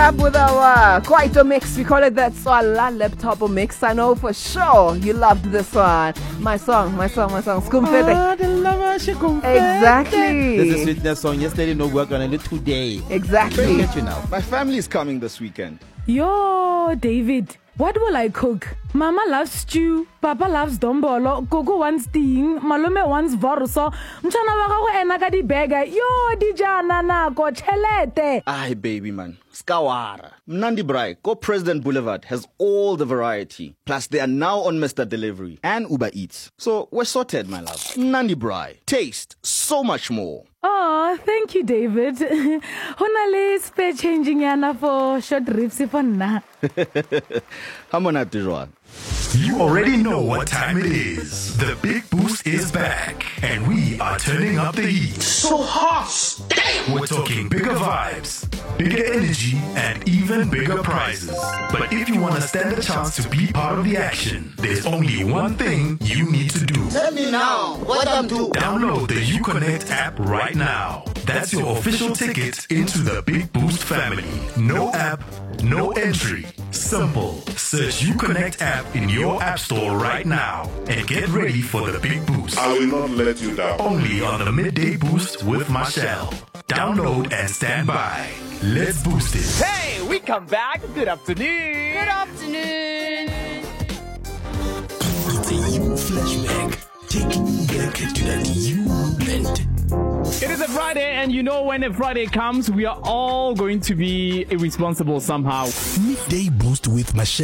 up with our quite a mix. We call it that Swala laptop mix. I know for sure you loved this one. My song. Skumpete. Exactly. This is a sweetness song. Yesterday, no work on it today. Exactly. Get you now. My family is coming this weekend. Yo, David, what will I cook? Mama loves stew, Papa loves dombolo, Gogo wants ting, Malume wants vorso, Mchana wako ena di bega, yo dijana na go chelete. Aye, baby man. Skawara. Mnandi Brai, Go President Boulevard has all the variety. Plus, they are now on Mr. Delivery and Uber Eats. So, we're sorted, my love. Nandi Brai. Taste so much more. Oh, thank you, David. Honale spare changing yana for short ribs for na. Hamona Tijuan. You already know what time it is. The Big Boost is back, and we are turning up the heat. So hot! We're talking bigger vibes, bigger energy, and even bigger prizes. But if you want to stand a chance to be part of the action, there's only one thing you need to do. Tell me now, what I'm doing. Download the UConnect app right now. That's your official ticket into the Big Boost family. No app, no entry. Simple. Search UConnect app in your app store right now and get ready for the Big Boost. I will not let you down. Only on the Midday Boost with Marshall. Download and stand by. Let's boost it. Hey, we come back. Good afternoon. Good afternoon. It's a you flashback. Taking you back to that you moment. It is a Friday, and you know when a Friday comes, we are all going to be irresponsible somehow. Midday Boost with Michelle.